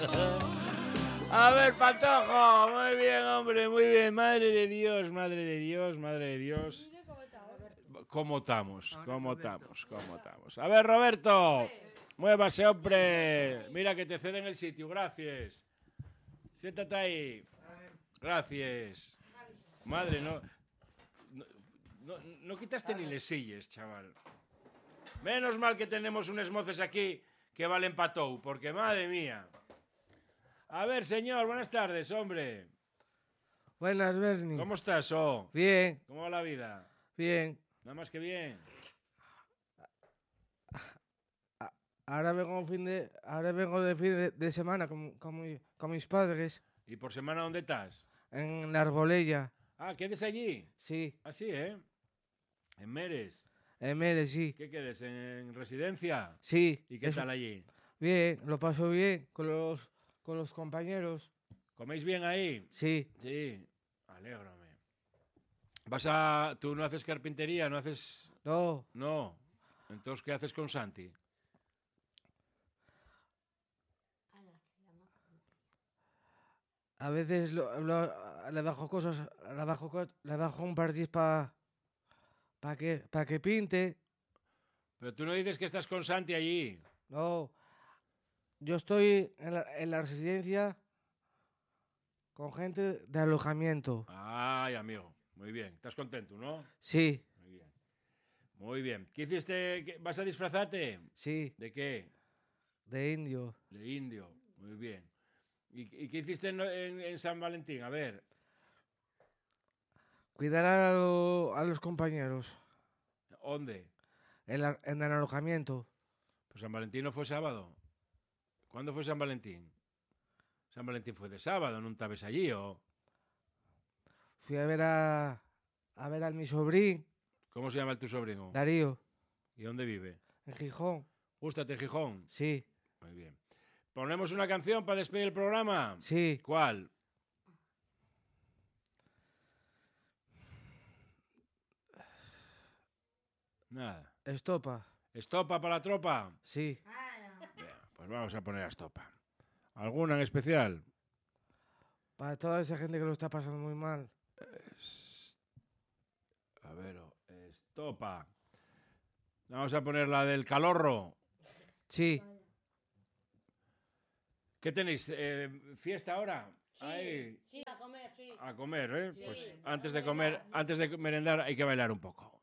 A ver, Patojo, muy bien, hombre, muy bien. Madre de Dios, madre de Dios, madre de Dios. ¿Cómo estamos? ¿Cómo estamos? ¿Cómo estamos? A ver, Roberto, muévase, hombre. Mira que te ceden el sitio, gracias. Siéntate ahí. Gracias. Madre, no quitaste ni les silles, chaval. Menos mal que tenemos unos moces aquí que valen patou, porque madre mía. A ver, señor, buenas tardes, hombre. Buenas, Bernie. ¿Cómo estás, oh? Bien, ¿Cómo va la vida? bien. Nada más que bien. Ahora vengo de fin de semana con mis padres ¿Y por semana dónde estás? en la Arbolella. Ah, ¿quedes allí? Sí, Ah, sí, ¿eh? En Meres. en Mérida, sí. ¿Qué quedes? ¿En residencia? Sí. ¿Y qué tal allí? Bien, lo paso bien con los compañeros. ¿Coméis bien ahí? Sí, Sí. Alégrame. ¿Tú no haces carpintería? ¿No haces...? no. No. Entonces, ¿qué haces con Santi? A veces le bajo cosas, le bajo un partiz pa que pinte. Pero tú no dices que estás con Santi allí. No, yo estoy en la residencia con gente de alojamiento. Ay, amigo. Muy bien. ¿Estás contento, no? Sí, Muy bien. Muy bien. ¿Qué hiciste? ¿Vas a disfrazarte? sí, ¿De qué? de indio. De indio. Muy bien. ¿Y qué hiciste en San Valentín? A ver. Cuidar a los compañeros ¿Dónde? en el alojamiento. Pues San Valentín no fue sábado. ¿Cuándo fue San Valentín? San Valentín fue de sábado, ¿no estabas allí o...? Fui a ver a mi sobrín, ¿Cómo se llama tu sobrino? Darío, ¿Y dónde vive? en Gijón. ¿Gústate Gijón? Sí, Muy bien. ¿Ponemos una canción para despedir el programa? sí. ¿Cuál? Nada. Estopa. ¿Estopa para la tropa? Sí. Bien, pues vamos a poner a estopa. ¿Alguna en especial? Para toda esa gente que lo está pasando muy mal. A ver, estopa. Vamos a poner la del calorro. Sí. ¿Qué tenéis? ¿Fiesta ahora? Sí, Ahí. sí, a comer, sí. A comer, ¿eh? Sí, Pues a antes de merendar. comer, antes de merendar hay que bailar un poco.